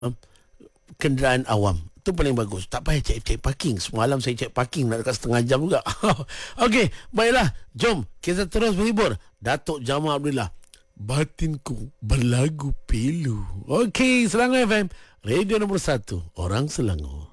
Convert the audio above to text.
kenderaan awam. Itu paling bagus. Tak payah cek parking. Semalam saya cek parking nak dekat setengah jam juga. Okey, baiklah. Jom kita terus berhibur. Datuk Jamal Abdullah. Batinku berlagu pilu. Okey, Selangor FM. Radio nombor 1. Orang Selangor.